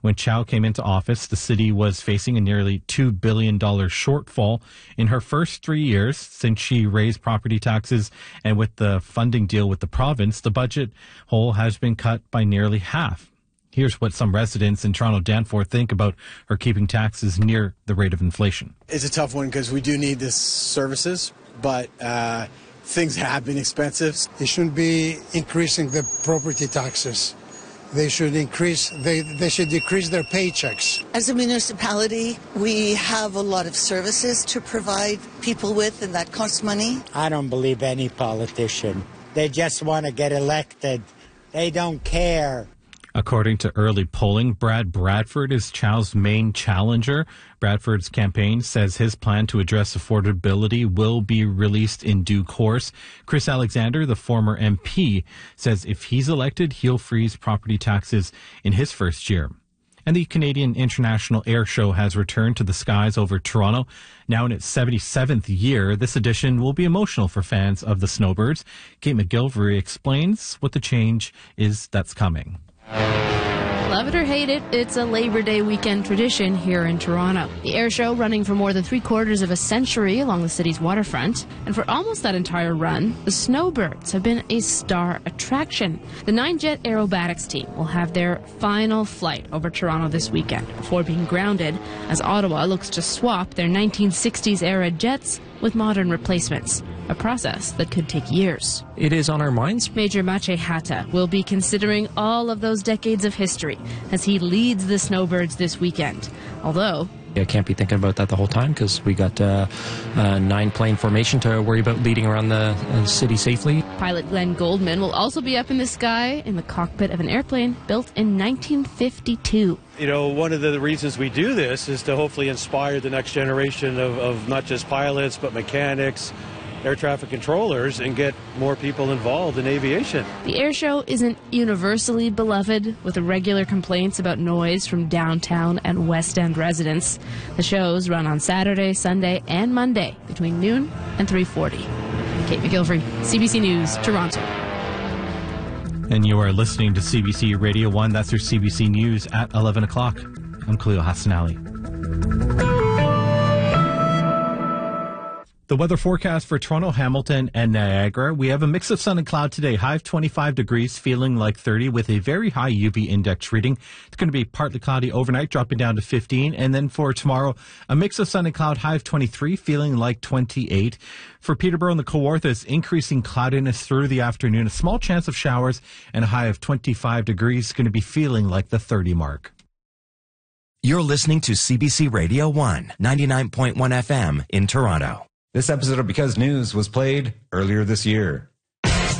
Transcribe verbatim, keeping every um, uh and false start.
When Chow came into office, the city was facing a nearly two billion dollars shortfall in her first three years since she raised property taxes, and with the funding deal with the province, the budget hole has been cut by nearly half. Here's what some residents in Toronto Danforth think about her keeping taxes near the rate of inflation. It's a tough one because we do need these services, but uh, things have been expensive. They shouldn't be increasing the property taxes. They should increase, they, they should decrease their paychecks. As a municipality, we have a lot of services to provide people with, and that costs money. I don't believe any politician. They just want to get elected. They don't care. According to early polling, Brad Bradford is Chow's main challenger. Bradford's campaign says his plan to address affordability will be released in due course. Chris Alexander, the former M P, says if he's elected, he'll freeze property taxes in his first year. And the Canadian International Air Show has returned to the skies over Toronto. Now in its seventy-seventh year, this edition will be emotional for fans of the Snowbirds. Kate McGilvery explains what the change is that's coming. Love it or hate it, it's a Labor Day weekend tradition here in Toronto. The air show running for more than three quarters of a century along the city's waterfront. And for almost that entire run, the Snowbirds have been a star attraction. The nine-jet aerobatics team will have their final flight over Toronto this weekend before being grounded as Ottawa looks to swap their nineteen sixties-era jets with modern replacements, a process that could take years. It is on our minds. Major Maciej Hata will be considering all of those decades of history as he leads the Snowbirds this weekend. Although I can't be thinking about that the whole time because we got uh, a nine-plane formation to worry about leading around the uh, city safely. Pilot Glenn Goldman will also be up in the sky in the cockpit of an airplane built in nineteen fifty-two. You know, one of the reasons we do this is to hopefully inspire the next generation of, of not just pilots, but mechanics, air traffic controllers, and get more people involved in aviation. The air show isn't universally beloved, with regular complaints about noise from downtown and West End residents. The shows run on Saturday, Sunday, and Monday between noon and three forty. Kate McGilvery, C B C News, Toronto. And you are listening to C B C Radio one. That's your C B C News at eleven o'clock. I'm Khalil Hassan Ali. The weather forecast for Toronto, Hamilton, and Niagara. We have a mix of sun and cloud today. High of twenty-five degrees, feeling like thirty with a very high U V index reading. It's going to be partly cloudy overnight, dropping down to fifteen. And then for tomorrow, a mix of sun and cloud, high of twenty-three, feeling like twenty-eight. For Peterborough and the Kawarthas, increasing cloudiness through the afternoon. A small chance of showers and a high of twenty-five degrees. Going to be feeling like the thirty mark. You're listening to C B C Radio one, ninety-nine point one F M in Toronto. This episode of Because News was played earlier this year.